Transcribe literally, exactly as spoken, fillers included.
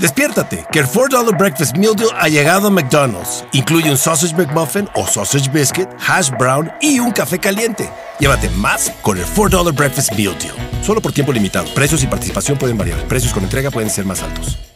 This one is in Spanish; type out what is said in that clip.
Despiértate, que el four dollar Breakfast Meal Deal ha llegado a McDonald's. Incluye un Sausage McMuffin o Sausage Biscuit, Hash Brown y un café caliente. Llévate más con el four dollar Breakfast Meal Deal. Solo por tiempo limitado. Precios y participación pueden variar. Precios con entrega pueden ser más altos.